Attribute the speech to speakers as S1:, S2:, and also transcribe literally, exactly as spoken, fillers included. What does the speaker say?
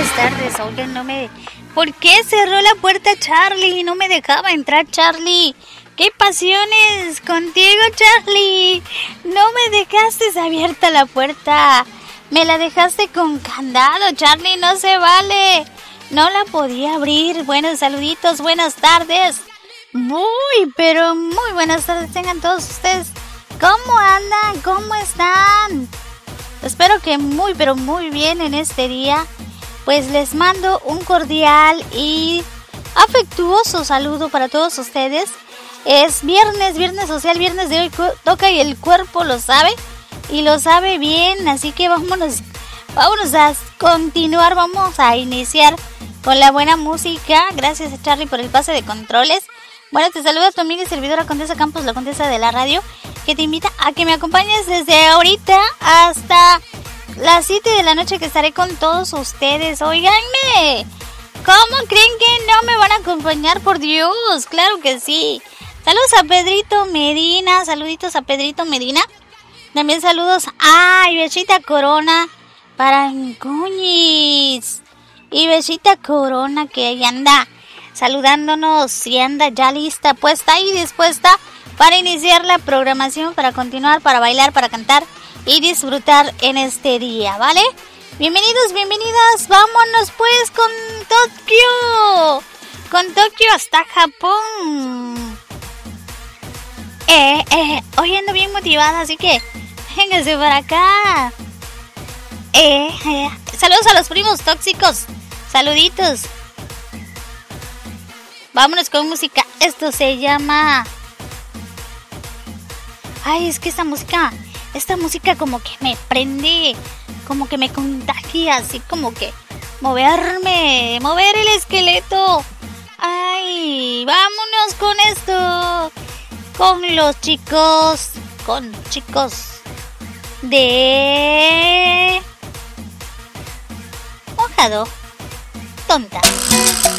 S1: buenas tardes. Oigan, no me... ¿Por qué cerró la puerta Charlie? No me dejaba entrar, Charlie. ¡Qué pasiones contigo, Charlie! No me dejaste abierta la puerta. Me la dejaste con candado, Charlie. No se vale. No la podía abrir. Buenos saluditos, buenas tardes. Muy, pero muy buenas tardes tengan todos ustedes. ¿Cómo andan? ¿Cómo están? Espero que muy, pero muy bien en este día. Pues les mando un cordial y afectuoso saludo para todos ustedes. Es viernes, viernes social, viernes de hoy toca y el cuerpo lo sabe. Y lo sabe bien, así que vámonos, vámonos a continuar, vamos a iniciar con la buena música. Gracias a Charlie por el pase de controles. Bueno, te saluda tu amiga y servidora Condesa Campos, la Condesa de la Radio, que te invita a que me acompañes desde ahorita hasta las siete de la noche, que estaré con todos ustedes. Óiganme, ¿cómo creen que no me van a acompañar? Por Dios, claro que sí. Saludos a Pedrito Medina, saluditos a Pedrito Medina. También saludos a Bechita Corona para Cuñiz. Y Bechita Corona que ahí anda saludándonos y anda ya lista, puesta y dispuesta para iniciar la programación, para continuar, para bailar, para cantar y disfrutar en este día, ¿vale? Bienvenidos, bienvenidas, vámonos pues con Tokio, con Tokio hasta Japón. Eh, eh, hoy ando bien motivada, así que vénganse para acá. Eh, eh, saludos a los primos tóxicos, saluditos. Vámonos con música, esto se llama... Ay, es que esta música, esta música como que me prende, como que me contagia, así como que moverme, mover el esqueleto. Ay, vámonos con esto, con los chicos, con chicos de... Mojado, tonta.